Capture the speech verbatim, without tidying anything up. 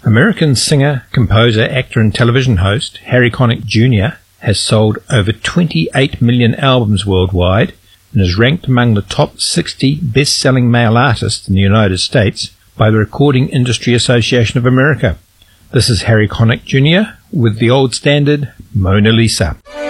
American singer, composer, actor and television host Harry Connick Junior has sold over twenty-eight million albums worldwide and is ranked among the top sixty best-selling male artists in the United States by the Recording Industry Association of America. This is Harry Connick Junior with the old standard, Mona Lisa.